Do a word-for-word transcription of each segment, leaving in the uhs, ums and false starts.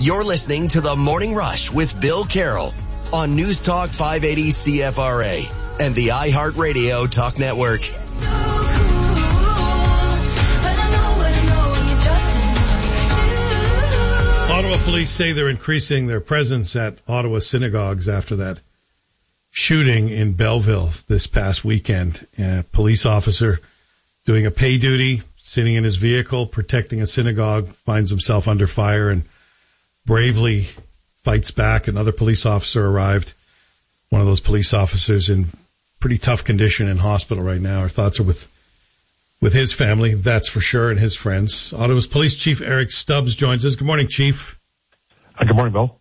You're listening to The Morning Rush with Bill Carroll on News Talk five eighty C F R A and the iHeartRadio Talk Network. Ottawa police say they're increasing their presence at Ottawa synagogues after that shooting in Belleville this past weekend. A police officer doing a pay duty, sitting in his vehicle, protecting a synagogue, finds himself under fire and bravely fights back. Another police officer arrived. One of those police officers in pretty tough condition in hospital right now. Our thoughts are with with his family, that's for sure, and his friends. Ottawa's Police Chief Eric Stubbs joins us. Good morning, Chief. Hi, good morning, Bill.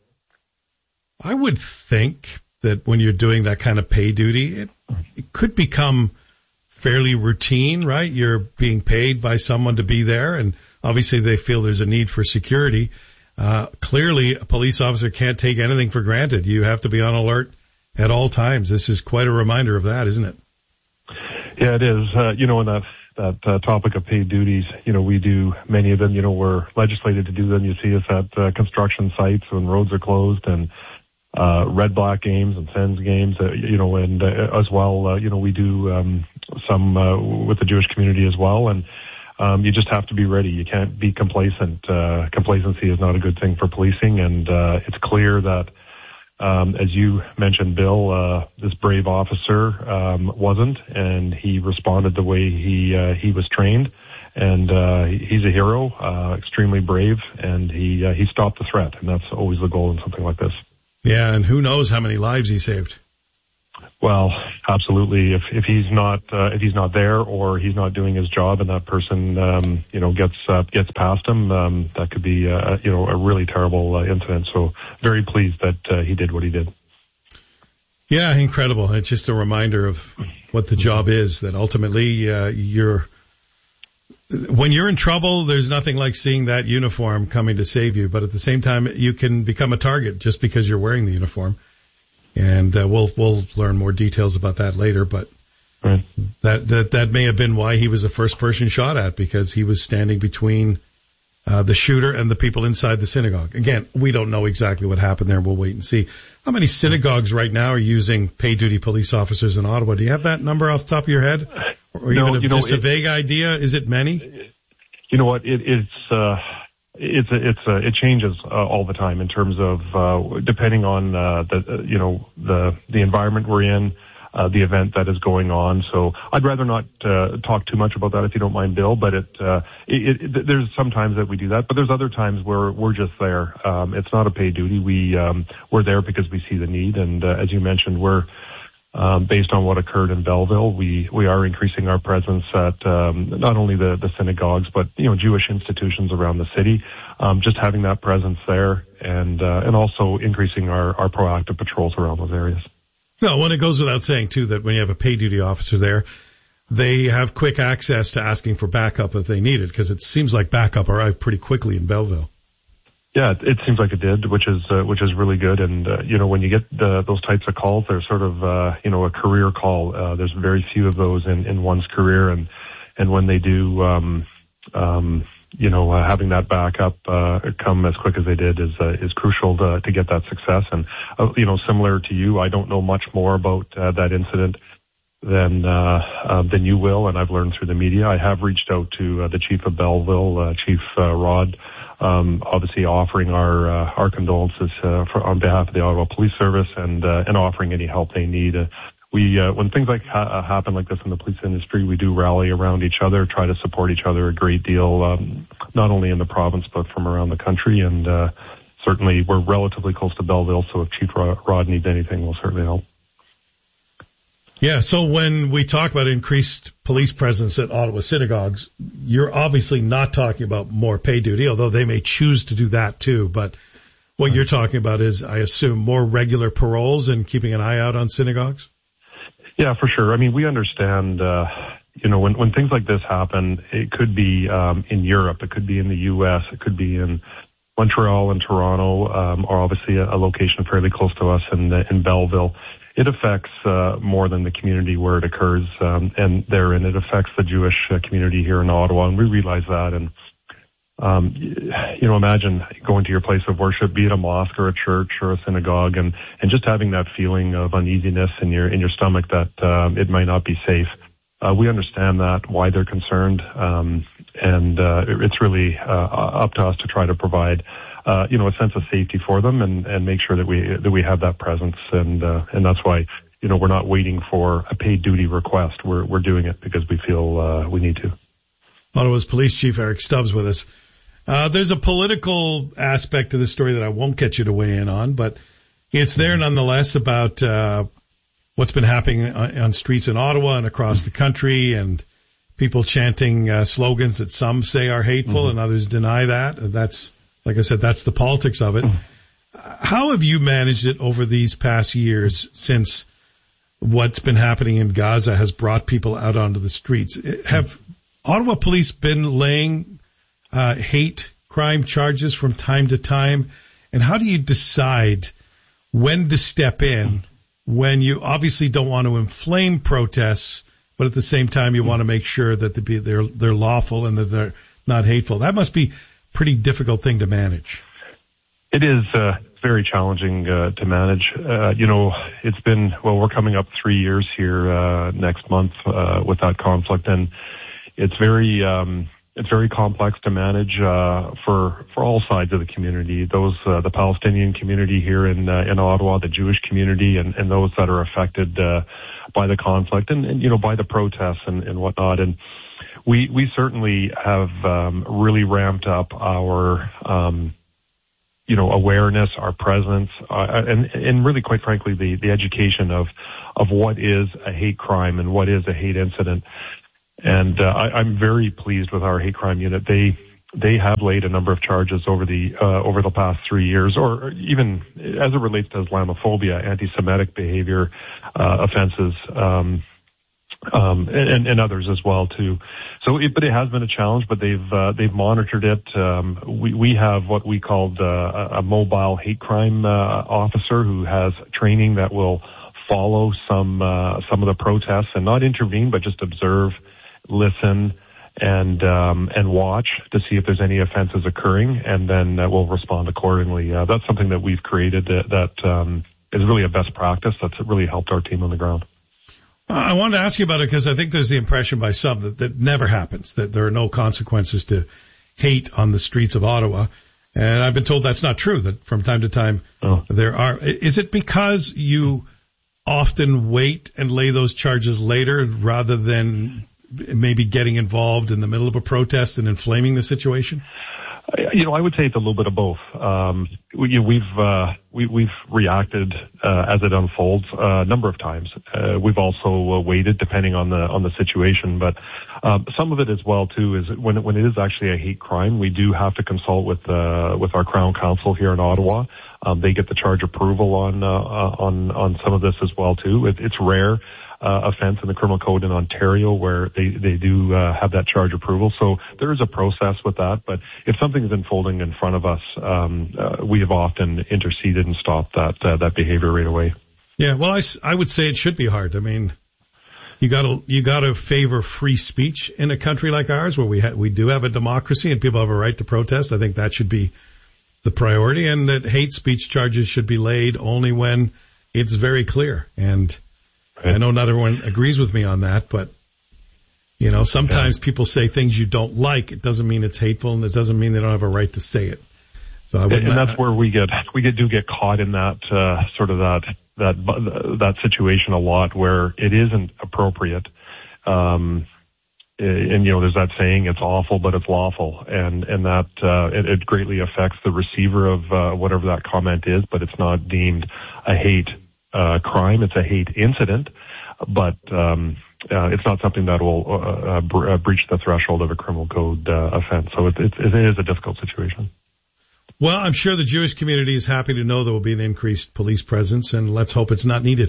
I would think that when you're doing that kind of pay duty, it, it could become fairly routine, right? You're being paid by someone to be there, and obviously they feel there's a need for security. Uh, clearly, a police officer can't take anything for granted. You have to be on alert at all times. This is quite a reminder of that, isn't it? Yeah, it is. Uh, you know, in that that uh, topic of paid duties, you know, we do many of them. You know, we're legislated to do them. You see us at uh, construction sites when roads are closed, and uh, red black games and Sens games. Uh, you know, and uh, as well, uh, you know, we do um, some uh, with the Jewish community as well, and. Um, you just have to be ready. You can't be complacent. Uh, complacency is not a good thing for policing, and uh, it's clear that, um, as you mentioned, Bill, uh, this brave officer um, wasn't, and he responded the way he uh, he was trained, and uh, he's a hero, uh, extremely brave, and he uh, he stopped the threat, and that's always the goal in something like this. Yeah, and who knows how many lives he saved. Well, absolutely. If if he's not uh, if he's not there or he's not doing his job, and that person um, you know gets uh, gets past him, um, that could be uh, you know a really terrible uh, incident. So very pleased that uh, he did what he did. Yeah, incredible. It's just a reminder of what the job is. That ultimately uh, you're when you're in trouble, there's nothing like seeing that uniform coming to save you. But at the same time, you can become a target just because you're wearing the uniform. And uh, we'll we'll learn more details about that later, but right. that that that may have been why he was the first person shot at, because he was standing between uh, the shooter and the people inside the synagogue. Again, we don't know exactly what happened there. We'll wait and see. How many synagogues right now are using pay duty police officers in Ottawa? Do you have that number off the top of your head, or no, even a, you know, just a it, vague idea? Is it many? You know what? It, it's. Uh... It's it's uh, it changes uh, all the time in terms of uh, depending on uh, the uh, you know the the environment we're in, uh, the event that is going on. So I'd rather not uh, talk too much about that if you don't mind, Bill. But it, uh, it, it there's sometimes that we do that, but there's other times where we're just there. Um, it's not a paid duty. We um, we're there because we see the need, and uh, as you mentioned, we're. Um, based on what occurred in Belleville, we, we are increasing our presence at um, not only the, the synagogues, but you know Jewish institutions around the city. Um, just having that presence there, and uh, and also increasing our, our proactive patrols around those areas. No, when it goes without saying too that when you have a pay duty officer there, they have quick access to asking for backup if they need it, because it seems like backup arrived pretty quickly in Belleville. Yeah, it, it seems like it did, which is uh, which is really good. And uh, you know, when you get the, those types of calls, they're sort of uh, you know a career call. Uh, there's very few of those in, in one's career, and and when they do, um, um, you know, uh, having that backup uh, come as quick as they did is uh, is crucial to, to get that success. And uh, you know, similar to you, I don't know much more about uh, that incident than uh, uh, than you will, and I've learned through the media. I have reached out to uh, the chief of Belleville, uh, Chief uh, Rod. Um, obviously offering our, uh, our condolences, uh, for, on behalf of the Ottawa Police Service, and, uh, and offering any help they need. Uh, we, uh, when things like ha- happen like this in the police industry, we do rally around each other, try to support each other a great deal, um, not only in the province, but from around the country. And, uh, certainly we're relatively close to Belleville, so if Chief Rod needs anything, we'll certainly help. Yeah, so when we talk about increased police presence at Ottawa synagogues, you're obviously not talking about more pay duty, although they may choose to do that too. But what you're talking about is, I assume, more regular paroles and keeping an eye out on synagogues? Yeah, for sure. I mean, we understand, uh, you know, when, when things like this happen, it could be um, in Europe, it could be in the U S, it could be in Montreal and Toronto, um, or obviously a, a location fairly close to us in, in Belleville. It affects uh, more than the community where it occurs, um, and therein it affects the Jewish uh, community here in Ottawa, and we realize that. And um, you know, imagine going to your place of worship, be it a mosque or a church or a synagogue, and, and just having that feeling of uneasiness in your in your stomach that um, it might not be safe. Uh, we understand that, why they're concerned, um, and uh, it's really uh, up to us to try to provide, uh, you know, a sense of safety for them and, and make sure that we that we have that presence, and uh, and that's why, you know, we're not waiting for a paid duty request. We're we're doing it because we feel uh, we need to. Ottawa's Police Chief Eric Stubbs with us. Uh, there's a political aspect to the story that I won't get you to weigh in on, but it's there nonetheless about uh, what's been happening on, on streets in Ottawa and across the country, and people chanting uh, slogans that some say are hateful mm-hmm. and others deny that. That's, like I said, that's the politics of it. Mm-hmm. How have you managed it over these past years since what's been happening in Gaza has brought people out onto the streets? Have Ottawa police been laying uh, hate crime charges from time to time? And how do you decide when to step in when you obviously don't want to inflame protests, but at the same time you want to make sure that they're, they're lawful and that they're not hateful? That must be a pretty difficult thing to manage. It is uh, very challenging uh, to manage. Uh, you know, it's been, well, we're coming up three years here uh, next month uh, with that conflict, and it's very um, it's very complex to manage uh, for for all sides of the community. Those uh, the Palestinian community here in uh, in Ottawa, the Jewish community, and, and those that are affected uh, by the conflict, and, and you know by the protests and, and whatnot. And we we certainly have um, really ramped up our um, you know awareness, our presence, uh, and and really, quite frankly, the the education of of what is a hate crime and what is a hate incident. And uh, I, I'm very pleased with our hate crime unit. They they have laid a number of charges over the uh, over the past three years, or even as it relates to Islamophobia, anti-Semitic behavior uh, offenses, um, um, and, and others as well too. So, it, but it has been a challenge. But they've uh, they've monitored it. Um, we we have what we called uh, a mobile hate crime uh, officer who has training that will follow some uh, some of the protests and not intervene, but just observe, listen, and um, and watch to see if there's any offenses occurring, and then uh, we'll respond accordingly. Uh, that's something that we've created that, that um, is really a best practice that's really helped our team on the ground. I wanted to ask you about it because I think there's the impression by some that that never happens, that there are no consequences to hate on the streets of Ottawa. And I've been told that's not true, that from time to time oh. there are. Is it because you often wait and lay those charges later rather than maybe getting involved in the middle of a protest and inflaming the situation? You know, I would say it's a little bit of both. Um, we, we've uh, we, we've reacted uh, as it unfolds uh, a number of times. Uh, we've also uh, waited, depending on the on the situation. But um, some of it as well too is when it, when it is actually a hate crime, we do have to consult with uh, with our Crown Counsel here in Ottawa. Um, they get the charge approval on uh, on on some of this as well too. It, it's rare. Uh, offense in the criminal code in Ontario where they, they do uh, have that charge approval. So there is a process with that. But if something is unfolding in front of us, um, uh, we have often interceded and stopped that uh, that behavior right away. Yeah, well, I, I would say it should be hard. I mean, you got to you got to favor free speech in a country like ours where we ha- we do have a democracy and people have a right to protest. I think that should be the priority, and that hate speech charges should be laid only when it's very clear. And I know not everyone agrees with me on that, but, you know, sometimes yeah. people say things you don't like. It doesn't mean it's hateful, and it doesn't mean they don't have a right to say it. So I would and not, that's where we get we get, do get caught in that uh, sort of that that that situation a lot, where it isn't appropriate. Um, and you know, there's that saying, "It's awful, but it's lawful," and and that uh, it, it greatly affects the receiver of uh, whatever that comment is, but it's not deemed a hate Uh, crime. It's a hate incident, but um, uh, it's not something that will uh, uh, br- uh, breach the threshold of a criminal code uh, offense. So it, it, it is a difficult situation. Well, I'm sure the Jewish community is happy to know there will be an increased police presence, and let's hope it's not needed.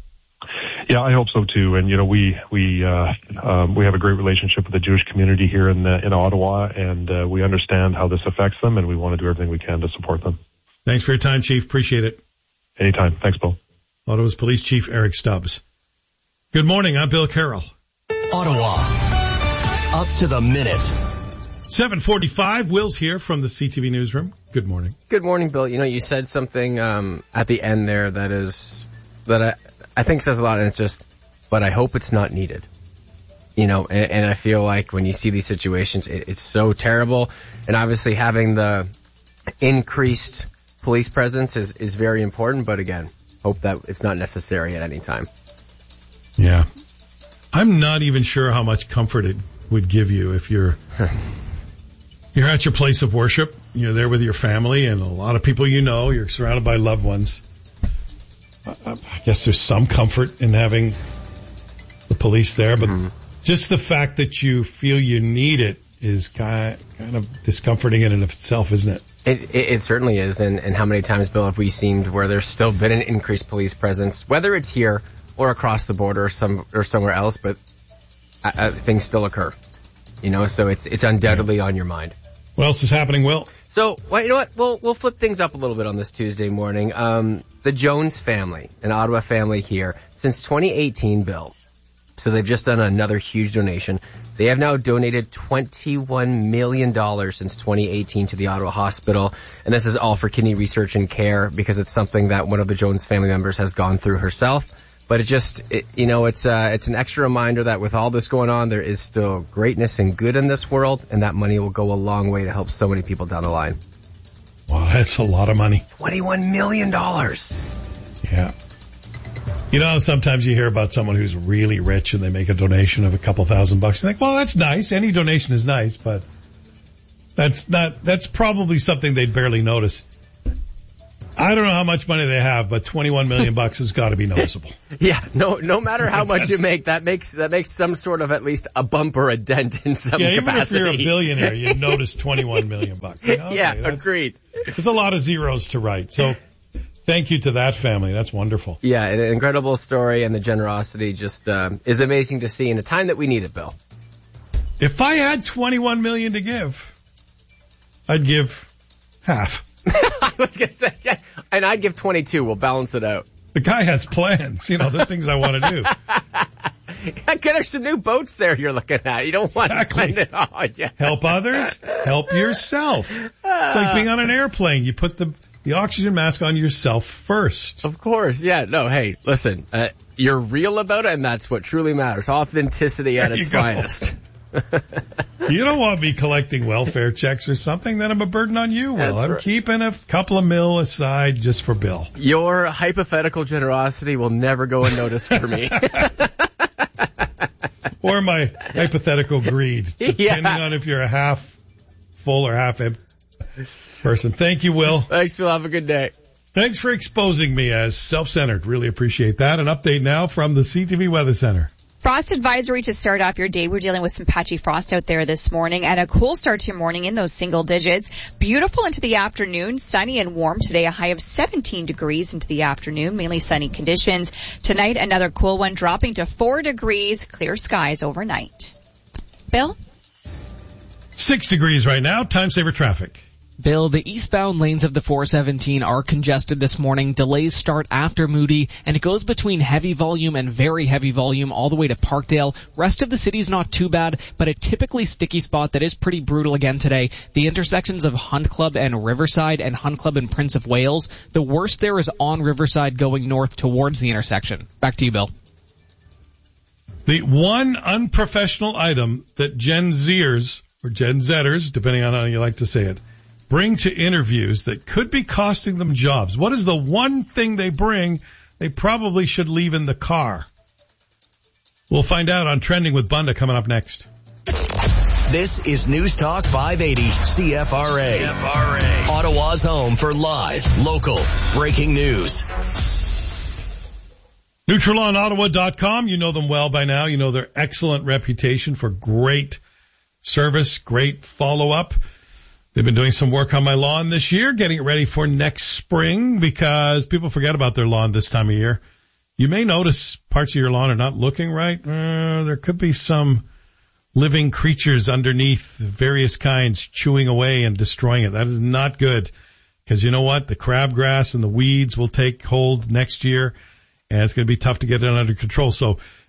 Yeah, I hope so too. And you know, we we uh, um, we have a great relationship with the Jewish community here in uh, in Ottawa, and uh, we understand how this affects them, and we want to do everything we can to support them. Thanks for your time, Chief. Appreciate it. Anytime. Thanks, Bill. Ottawa's Police Chief Eric Stubbs. Good morning. I'm Bill Carroll. Ottawa. Up to the minute. seven forty-five, Will's here from the C T V Newsroom. Good morning. Good morning, Bill. You know, you said something um, at the end there that is, that I, I think says a lot, and it's just, but I hope it's not needed. You know, and, and I feel like when you see these situations, it, it's so terrible. And obviously having the increased police presence is, is very important, but again, hope that it's not necessary at any time. Yeah. I'm not even sure how much comfort it would give you if you're you're at your place of worship, you're there with your family and a lot of people you know, you're surrounded by loved ones. I, I guess there's some comfort in having the police there, but mm-hmm. just the fact that you feel you need it is kind of, kind of discomforting in and of itself, isn't it? It, it, it certainly is, and, and how many times, Bill, have we seen where there's still been an increased police presence, whether it's here or across the border or some or somewhere else, but uh, uh, things still occur. You know, so it's it's undoubtedly on your mind. What else is happening, Will? So, well, you know what? We'll we'll flip things up a little bit on this Tuesday morning. Um, the Jones family, an Ottawa family here, since twenty eighteen, Bill. So they've just done another huge donation. They have now donated twenty-one million dollars since twenty eighteen to the Ottawa Hospital. And this is all for kidney research and care because it's something that one of the Jones family members has gone through herself. But it just, it, you know, it's uh, it's an extra reminder that with all this going on, there is still greatness and good in this world, and that money will go a long way to help so many people down the line. Wow, that's a lot of money. twenty-one million dollars. Yeah. You know, sometimes you hear about someone who's really rich and they make a donation of a couple thousand bucks. You think, well, that's nice. Any donation is nice, but that's not, that's probably something they'd barely notice. I don't know how much money they have, but twenty-one million bucks has got to be noticeable. Yeah, no, no matter how much you make, that makes, that makes some sort of at least a bump or a dent in some yeah, capacity. Even if you're a billionaire, you notice twenty-one million bucks. You know? Yeah, okay, agreed. There's a lot of zeros to write. So thank you to that family. That's wonderful. Yeah, an incredible story, and the generosity just, uh, is amazing to see in a time that we need it, Bill. If I had twenty-one million to give, I'd give half. I was going to say, yeah, and I'd give twenty-two. We'll balance it out. The guy has plans. You know, the things I want to do. Yeah, there's some new boats there you're looking at. You don't want exactly. to spend it all. Yeah. Help others. Help yourself. It's like being on an airplane. You put the, the oxygen mask on yourself first. Of course. Yeah. No, hey, listen, uh, you're real about it, and that's what truly matters. Authenticity at its finest. You don't want me collecting welfare checks or something, then I'm a burden on you, Will. That's I'm right. keeping a couple of mil aside just for Bill. Your hypothetical generosity will never go unnoticed for me. Or my hypothetical greed, depending Yeah. on if you're a half full or half empty person. Thank you, Will. Thanks, Phil. Have a good day. Thanks for exposing me as self-centered. Really appreciate that. An update now from the C T V Weather Center. Frost advisory to start off your day. We're dealing with some patchy frost out there this morning and a cool start to your morning in those single digits. Beautiful into the afternoon, sunny and warm today, a high of seventeen degrees into the afternoon, mainly sunny conditions. Tonight, another cool one dropping to four degrees, clear skies overnight. Bill? Six degrees right now. Time saver traffic. Bill, the eastbound lanes of the four seventeen are congested this morning. Delays start after Moody, and it goes between heavy volume and very heavy volume all the way to Parkdale. Rest of the city's not too bad, but a typically sticky spot that is pretty brutal again today. The intersections of Hunt Club and Riverside and Hunt Club and Prince of Wales. The worst there is on Riverside going north towards the intersection. Back to you, Bill. The one unprofessional item that Gen Zers, or Gen Zers, depending on how you like to say it, bring to interviews that could be costing them jobs. What is the one thing they bring they probably should leave in the car? We'll find out on Trending with Bunda coming up next. This is News Talk five eighty C F R A. C F R A. Ottawa's home for live, local, breaking news. Neutralon Ottawa dot com. You know them well by now. You know their excellent reputation for great service, great follow-up. They've been doing some work on my lawn this year, getting it ready for next spring because people forget about their lawn this time of year. You may notice parts of your lawn are not looking right. Uh, there could be some living creatures underneath, various kinds, chewing away and destroying it. That is not good because you know what? The crabgrass and the weeds will take hold next year, and it's going to be tough to get it under control. So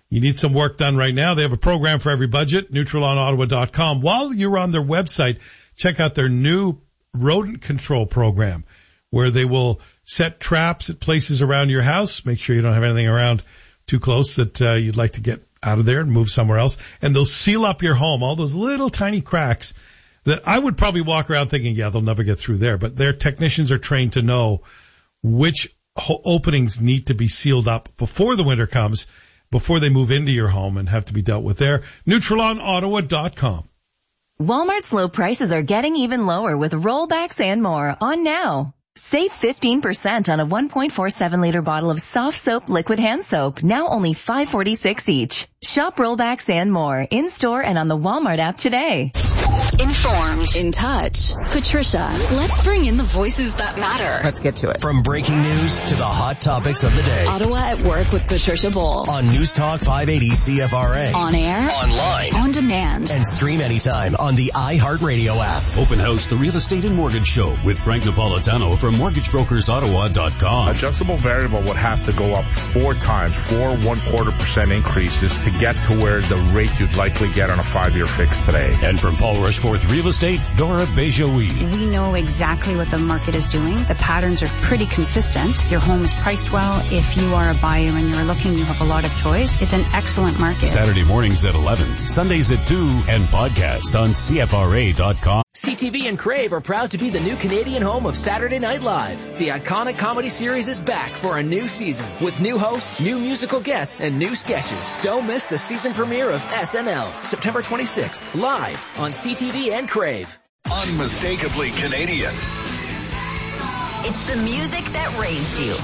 you need some work done right now, they have a program for every budget, Neutral on Ottawa dot com. While you're on their website, check out their new rodent control program, where they will set traps at places around your house. Make sure you don't have anything around too close that uh, you'd like to get out of there and move somewhere else. And they'll seal up your home, all those little tiny cracks that I would probably walk around thinking, yeah, they'll never get through there. But their technicians are trained to know which ho- openings need to be sealed up before the winter comes, before they move into your home and have to be dealt with there. Neutral on Ottawa dot com. Walmart's low prices are getting even lower with rollbacks and more on now. Save fifteen percent on a one point four seven liter bottle of soft soap liquid hand soap, now only five forty-six each. Shop rollbacks and more in store and on the Walmart app today. Informed, in touch. Patricia, let's bring in the voices that matter. Let's get to it. From breaking news to the hot topics of the day. Ottawa at Work with Patricia Bull. On News Talk five eighty C F R A. On air. Online. On demand. And stream anytime on the iHeartRadio app. Open House, the Real Estate and Mortgage Show with Frank Napolitano from Mortgage Brokers Ottawa dot com. Adjustable variable would have to go up four times, four one quarter percent increases to get to where the rate you'd likely get on a five-year fix today. And from Paul Rushforth Real Estate, Dora Bejoui. We know exactly what the market is doing. The patterns are pretty consistent. Your home is priced well. If you are a buyer and you're looking, you have a lot of choice. It's an excellent market. Saturday mornings at eleven, Sundays at two, and podcast on C F R A dot com. C T V and Crave are proud to be the new Canadian home of Saturday Night Live. The iconic comedy series is back for a new season with new hosts, new musical guests, and new sketches. Don't miss the season premiere of S N L, September twenty-sixth, live on C T V and Crave. Unmistakably Canadian. It's the music that raised you.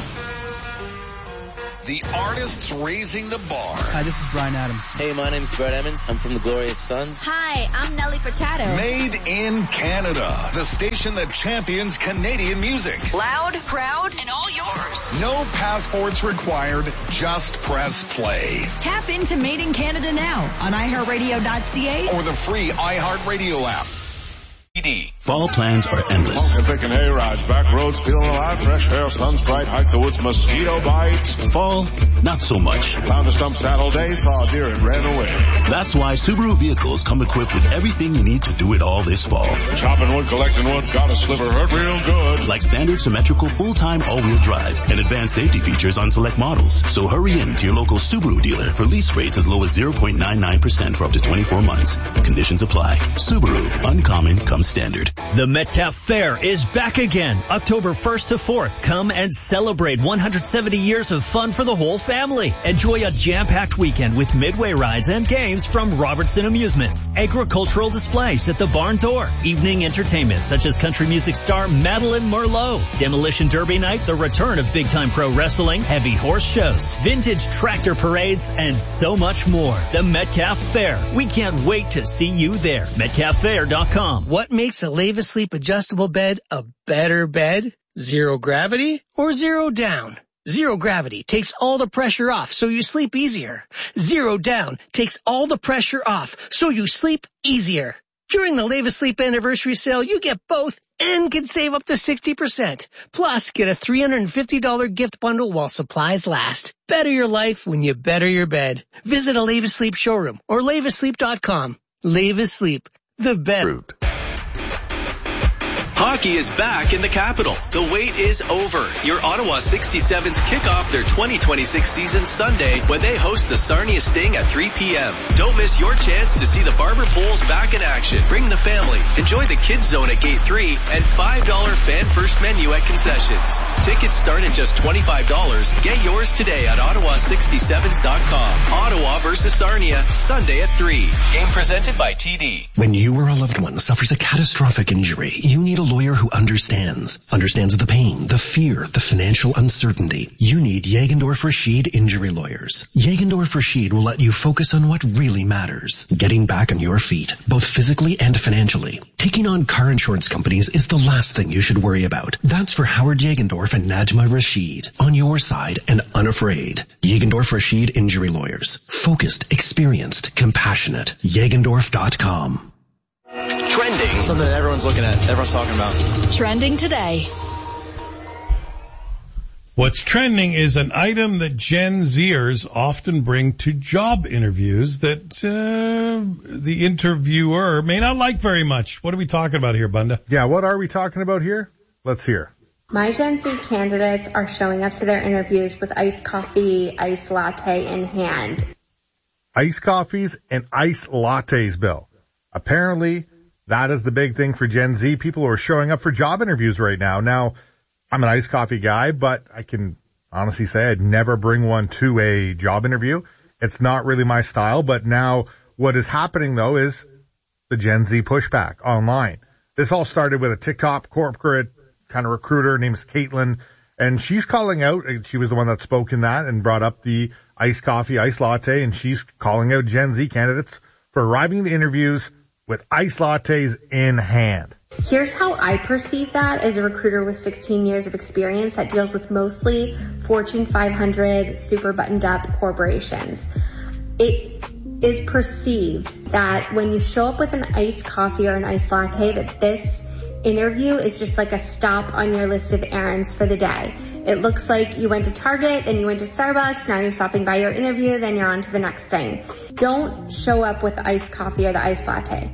The artists raising the bar. Hi, this is Bryan Adams. Hey, my name's Brett Emmons. I'm from the Glorious Sons. Hi, I'm Nelly Furtado. Made in Canada. The station that champions Canadian music. Loud, proud, and all yours. No passports required. Just press play. Tap into Made in Canada now on i heart radio dot c a or the free iHeartRadio app. Fall plans are endless. Taking hay rides, back roads, feeling alive, fresh air, sun's bright, hike the woods, mosquito bites. Fall, not so much. Found a stump saddle day, saw a deer and ran away. That's why Subaru vehicles come equipped with everything you need to do it all this fall. Chopping wood, collecting wood, got a sliver, hurt real good. Like standard symmetrical full-time all-wheel drive and advanced safety features on select models. So hurry in to your local Subaru dealer for lease rates as low as zero point nine nine percent for up to twenty-four months. Conditions apply. Subaru, uncommon comes standard. The Metcalf Fair is back again, October first to fourth. Come and celebrate one hundred seventy years of fun for the whole family. Enjoy a jam-packed weekend with midway rides and games from Robertson Amusements, agricultural displays at the barn door, evening entertainment such as country music star Madeline Merlot, Demolition Derby night, the return of big-time pro wrestling, heavy horse shows, vintage tractor parades, and so much more. The Metcalf Fair. We can't wait to see you there. Metcalf Fair dot com. What makes a Leva Sleep adjustable bed a better bed? Zero gravity or zero down? Zero gravity takes all the pressure off so you sleep easier. Zero down takes all the pressure off so you sleep easier. During the Leva Sleep anniversary sale, you get both and can save up to sixty percent. Plus, get a three hundred fifty dollars gift bundle while supplies last. Better your life when you better your bed. Visit a Leva Sleep showroom or leva sleep dot com. Leva Sleep, the better. Hockey is back in the capital. The wait is over. Your Ottawa sixty-sevens kick off their twenty twenty-six season Sunday when they host the Sarnia Sting at three p.m. Don't miss your chance to see the Barber Bulls back in action. Bring the family. Enjoy the Kids Zone at Gate three and five dollars fan first menu at concessions. Tickets start at just twenty-five dollars. Get yours today at ottawa sixty-sevens dot com. Ottawa versus Sarnia, Sunday at three. Game presented by T D. When you or a loved one suffers a catastrophic injury, you need a lawyer who understands. Understands the pain, the fear, the financial uncertainty. You need Jagendorf Rashid Injury Lawyers. Jagendorf Rashid will let you focus on what really matters. Getting back on your feet, both physically and financially. Taking on car insurance companies is the last thing you should worry about. That's for Howard Jagendorf and Najma Rashid. On your side and unafraid. Jagendorf Rashid Injury Lawyers. Focused, experienced, compassionate. Jagendorf dot com. Trending. Something that everyone's looking at, everyone's talking about. Trending today. What's trending is an item that Gen Zers often bring to job interviews that uh, the interviewer may not like very much. What are we talking about here, Bunda? Yeah, what are we talking about here? Let's hear. My Gen Z candidates are showing up to their interviews with iced coffee, iced latte in hand. Iced coffees and iced lattes, Bill. Apparently, that is the big thing for Gen Z people who are showing up for job interviews right now. Now, I'm an iced coffee guy, but I can honestly say I'd never bring one to a job interview. It's not really my style, but now what is happening, though, is the Gen Z pushback online. This all started with a TikTok corporate kind of recruiter named Caitlin, and she's calling out, she was the one that spoke in that and brought up the iced coffee, iced latte, and she's calling out Gen Z candidates for arriving to interviews with iced lattes in hand. Here's how I perceive that as a recruiter with sixteen years of experience that deals with mostly Fortune five hundred super buttoned up corporations. It is perceived that when you show up with an iced coffee or an iced latte, that this interview is just like a stop on your list of errands for the day. It looks like you went to Target, then you went to Starbucks, now you're stopping by your interview, then you're on to the next thing. Don't show up with the iced coffee or the iced latte.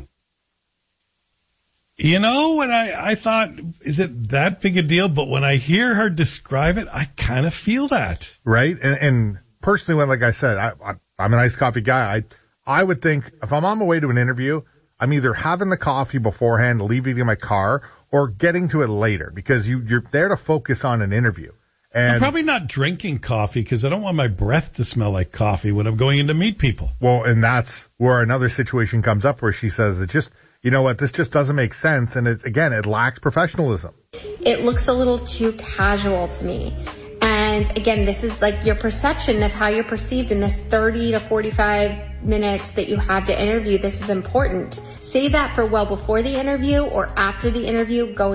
You know what I, I thought, is it that big a deal? But when I hear her describe it, I kind of feel that. Right? And, and personally, when, like I said, I, I, I'm an iced coffee guy. I, I would think if I'm on my way to an interview, I'm either having the coffee beforehand, leaving it in my car, or getting to it later because you, you're there to focus on an interview. And I'm probably not drinking coffee because I don't want my breath to smell like coffee when I'm going in to meet people. Well, and that's where another situation comes up where she says it just, you know what, this just doesn't make sense. And it, again, it lacks professionalism. It looks a little too casual to me. And again, this is like your perception of how you're perceived in this thirty to forty-five minutes that you have to interview. This is important. Save that for well before the interview or after the interview. Go